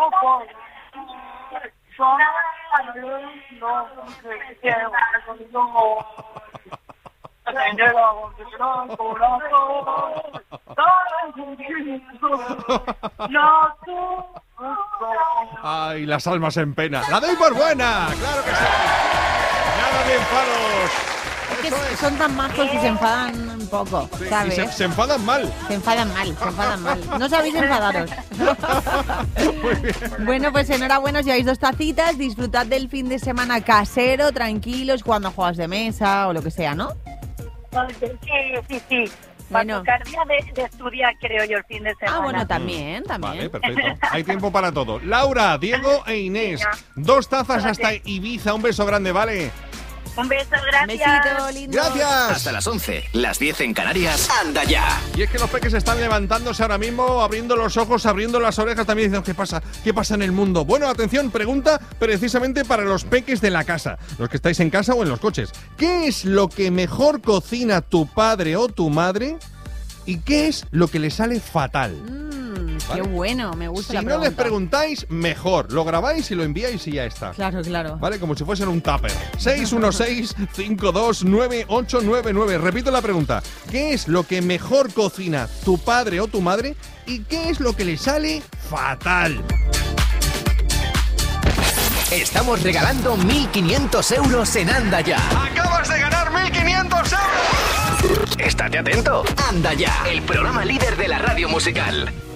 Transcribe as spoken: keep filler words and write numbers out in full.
Ay, las almas en pena. La doy por buena, claro que sí. Nada de enfados. Es que Eso es. son tan majos que se enfadan un poco, Sí, ¿sabes? y se, se enfadan mal. Se enfadan mal, se enfadan mal. No sabéis enfadaros. Muy bien. Bueno, pues enhorabuena, os lleváis dos tacitas. Disfrutad del fin de semana casero, tranquilos, jugando a juegos de mesa o lo que sea, ¿no? Sí, sí, sí. Bueno. Para tocar día de, de estudiar, creo yo, el fin de semana. Ah, bueno, también, Vale, también. perfecto. Hay tiempo para todo. Laura, Diego e Inés. Dos tazas hasta Ibiza. Un beso grande, ¿vale? Un beso, Un gracias. besito, lindo. Gracias. Hasta las once, las diez en Canarias. ¡Anda ya! Y es que los peques están levantándose ahora mismo, abriendo los ojos, abriendo las orejas, también diciendo, ¿qué pasa? ¿Qué pasa en el mundo? Bueno, atención, pregunta precisamente para los peques de la casa, los que estáis en casa o en los coches. ¿Qué es lo que mejor cocina tu padre o tu madre? ¿Y qué es lo que le sale fatal? Mm, ¿Vale? qué bueno, me gusta Si la no pregunta. les preguntáis, mejor. Lo grabáis y lo enviáis y ya está. Claro, claro. ¿Vale? Como si fuesen un tupper. seis uno seis, cinco dos nueve, ocho nueve nueve. Repito la pregunta. ¿Qué es lo que mejor cocina tu padre o tu madre? ¿Y qué es lo que le sale fatal? Estamos regalando mil quinientos euros en Anda ya. ¡Acabas de ganar mil quinientos euros! Estate atento. Anda ya, el programa líder de la radio musical.